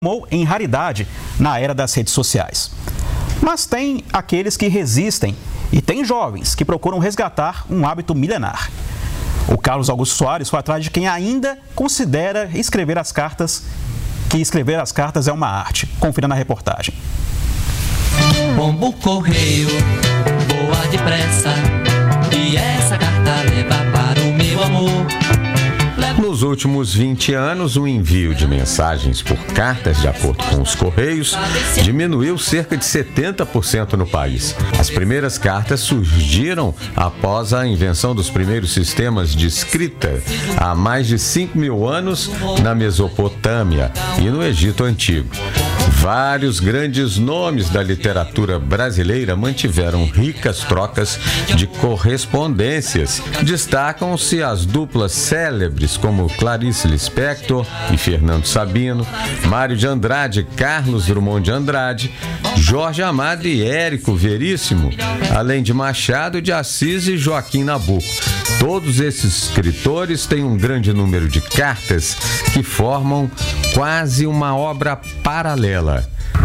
em raridade na era das redes sociais. Mas tem aqueles que resistem e tem jovens que procuram resgatar um hábito milenar. O Carlos Augusto Soares foi atrás de quem ainda considera que escrever as cartas é uma arte. Confira na reportagem. Pombo correio, voa depressa, e essa carta leva para o meu amor. Nos últimos 20 anos, o envio de mensagens por cartas, de acordo com os Correios, diminuiu cerca de 70% no país. As primeiras cartas surgiram após a invenção dos primeiros sistemas de escrita, há mais de 5.000 anos, na Mesopotâmia e no Egito Antigo. Vários grandes nomes da literatura brasileira mantiveram ricas trocas de correspondências. Destacam-se as duplas célebres como Clarice Lispector e Fernando Sabino, Mário de Andrade e Carlos Drummond de Andrade, Jorge Amado e Érico Veríssimo, além de Machado de Assis e Joaquim Nabuco. Todos esses escritores têm um grande número de cartas que formam quase uma obra paralela.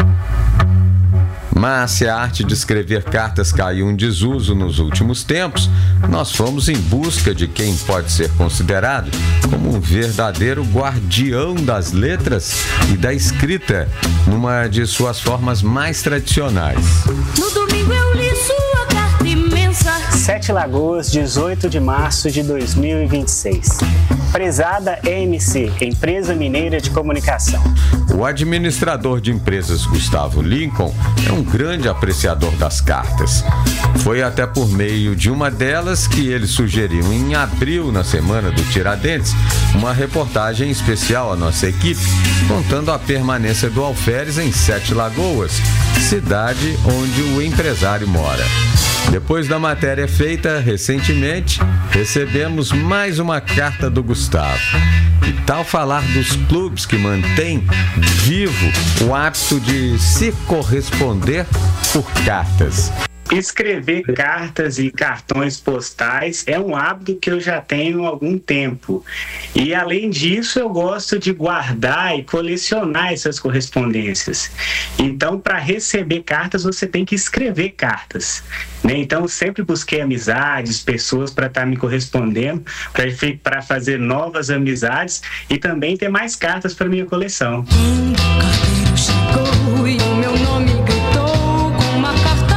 Mas se a arte de escrever cartas caiu em desuso nos últimos tempos, nós fomos em busca de quem pode ser considerado como um verdadeiro guardião das letras e da escrita, numa de suas formas mais tradicionais. No domingo eu li sua carta imensa. 7 Lagoas, 18 de março de 2026. Prezada EMC, Empresa Mineira de Comunicação. O administrador de empresas Gustavo Lincoln é um grande apreciador das cartas. Foi até por meio de uma delas que ele sugeriu em abril, na semana do Tiradentes, uma reportagem especial à nossa equipe, contando a permanência do alferes em 7 Lagoas, cidade onde o empresário mora. Depois da matéria feita recentemente, recebemos mais uma carta do Gustavo. Que tal falar dos clubes que mantêm vivo o hábito de se corresponder por cartas? Escrever cartas e cartões postais é um hábito que eu já tenho há algum tempo. E, além disso, eu gosto de guardar e colecionar essas correspondências. Então, para receber cartas, você tem que escrever cartas, né? Então, eu sempre busquei amizades, pessoas para estar me correspondendo, para fazer novas amizades e também ter mais cartas para minha coleção. Carteiro chegou e o meu nome gritou com uma carta.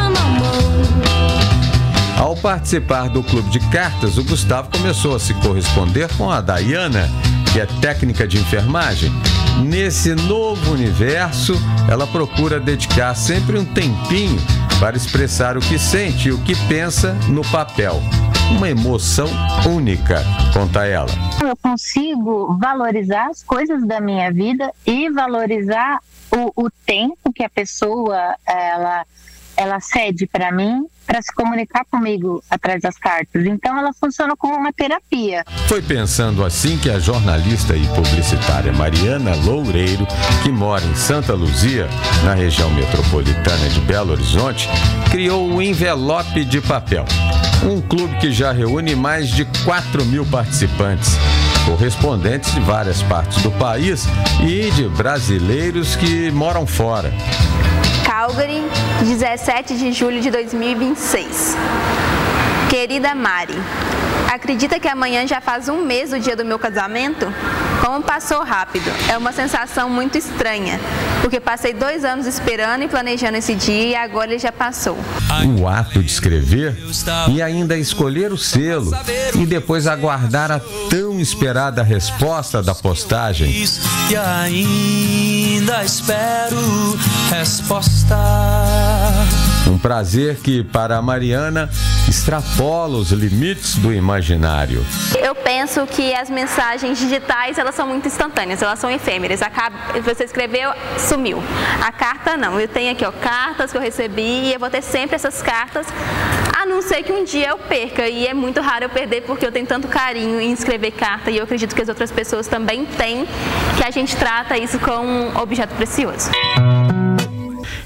Ao participar do clube de cartas, o Gustavo começou a se corresponder com a Dayana, que é técnica de enfermagem. Nesse novo universo, ela procura dedicar sempre um tempinho para expressar o que sente e o que pensa no papel. Uma emoção única, conta ela. Eu consigo valorizar as coisas da minha vida e valorizar o tempo que a pessoa ela cede para mim para se comunicar comigo através das cartas. Então ela funciona como uma terapia. Foi pensando assim que a jornalista e publicitária Mariana Loureiro, que mora em Santa Luzia, na região metropolitana de Belo Horizonte, criou o Envelope de Papel, um clube que já reúne mais de 4.000 participantes, correspondentes de várias partes do país e de brasileiros que moram fora. Calgary, 17 de julho de 2026. Querida Mari, acredita que amanhã já faz um mês do dia do meu casamento? Como passou rápido. É uma sensação muito estranha, porque passei 2 anos esperando e planejando esse dia e agora ele já passou. O ato de escrever e ainda escolher o selo e depois aguardar a tão esperada resposta da postagem. E ainda espero resposta. Um prazer que, para a Mariana, extrapola os limites do imaginário. Eu penso que as mensagens digitais, elas são muito instantâneas, elas são efêmeras. Você escreveu, sumiu. A carta não. Eu tenho aqui, cartas que eu recebi e eu vou ter sempre essas cartas, a não ser que um dia eu perca. E é muito raro eu perder porque eu tenho tanto carinho em escrever carta e eu acredito que as outras pessoas também têm, que a gente trata isso como um objeto precioso.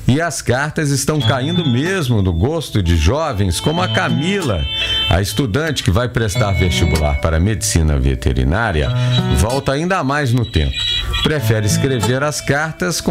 E as cartas estão caindo mesmo no gosto de jovens como a Camila, a estudante que vai prestar vestibular para medicina veterinária, volta ainda mais no tempo. Prefere escrever as cartas com